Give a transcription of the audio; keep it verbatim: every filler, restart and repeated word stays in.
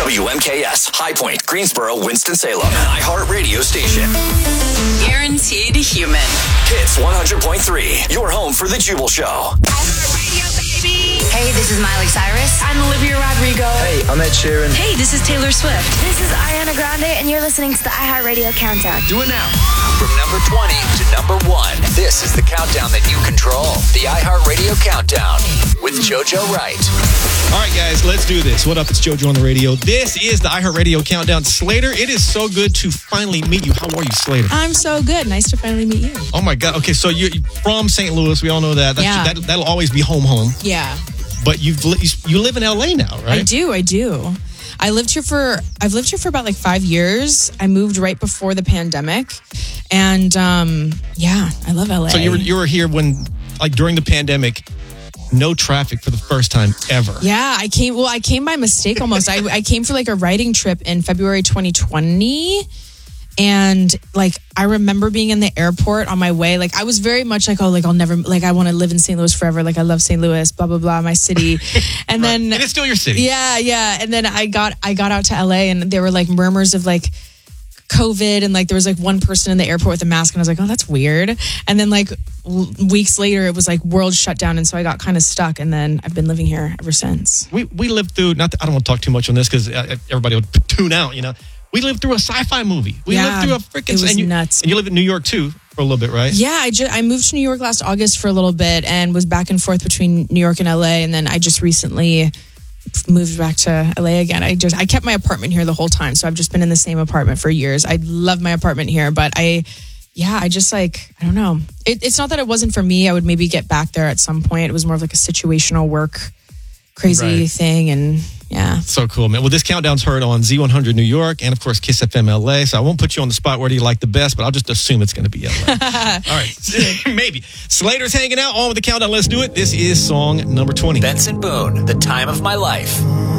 W M K S, High Point, Greensboro, Winston-Salem. iHeart Radio station. Guaranteed human. Hits one hundred point three. Your home for the Jubal Show. Radio, baby. Hey, this is Miley Cyrus. I'm Olivia Rodrigo. Hey, I'm Ed Sheeran. Hey, this is Taylor Swift. This is Ariana Grande, and you're listening to the iHeartRadio Countdown. Do it now. From number twenty to number one, this is the countdown that you control. The iHeartRadio Countdown with JoJo Wright. All right, guys, let's do this. What up? It's JoJo on the radio. This is the iHeartRadio Countdown. Slater, it is so good to finally meet you. How are you, Slater? I'm so good. Nice to finally meet you. Oh, my God. Okay, so you're from Saint Louis. We all know that. That's, Yeah. that that'll always be home, home. Yeah. But you've li- you live in L A now, right? I do. I do. I lived here for, I've lived here for about like five years. I moved right before the pandemic. And um, yeah, I love L A. So you were, you were here when, like, during the pandemic, no traffic for the first time ever. Yeah, I came, well, I came by mistake almost. I, I came for like a writing trip in February twenty twenty. And like, I remember being in the airport on my way. Like, I was very much like, oh, like, I'll never, like, I want to live in Saint Louis forever. Like, I love Saint Louis, blah, blah, blah, my city. And Right. then. And it's still your city. Yeah, yeah. And then I got, I got out to L A and there were like murmurs of like COVID. And like, there was like one person in the airport with a mask. And I was like, oh, that's weird. And then like w- weeks later, it was like world shut down. And so I got kind of stuck. And then I've been living here ever since. We we lived through, not that, I don't want to talk too much on this because everybody will tune out, you know. We lived through a sci-fi movie. We Yeah, lived through a freaking... it was and you, nuts. And you live in New York, too, for a little bit, right? Yeah, I, ju- I moved to New York last August for a little bit and was back and forth between New York and L A. And then I just recently moved back to L A again. I just I kept my apartment here the whole time. So I've just been in the same apartment for years. I love my apartment here, but I, yeah, I just like, I don't know. It, it's not that it wasn't for me. I would maybe get back there at some point. It was more of like a situational work crazy Right. thing. And yeah. So cool, man. Well, this countdown's heard on Z one hundred New York and, of course, Kiss F M L A. So I won't put you on the spot where do you like the best, but I'll just assume it's going to be L A. All right. Maybe. Slater's hanging out on with the countdown. Let's do it. This is song number twenty. Benson Boone, The Time of My Life.